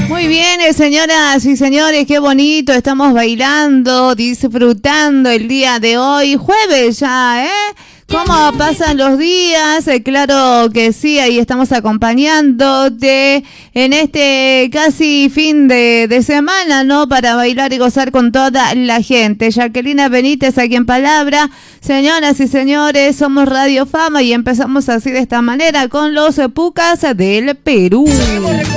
Muy bien, señoras y señores, qué bonito, estamos bailando, disfrutando el día de hoy, jueves ya, ¿eh? ¿Cómo pasan los días? Claro que sí, ahí estamos acompañándote en este casi fin de semana, ¿no? Para bailar y gozar con toda la gente. Jacqueline Benítez aquí en Palabra. Señoras y señores, somos Radio Fama y empezamos así de esta manera con los Pucas del Perú.